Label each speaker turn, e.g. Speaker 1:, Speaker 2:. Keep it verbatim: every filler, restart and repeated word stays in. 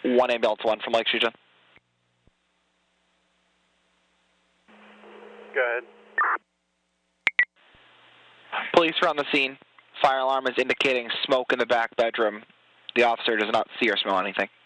Speaker 1: one ambulance one from Lake Shujin.
Speaker 2: Go ahead.
Speaker 1: Police are on the scene. Fire alarm is indicating smoke in the back bedroom. The officer does not see or smell anything.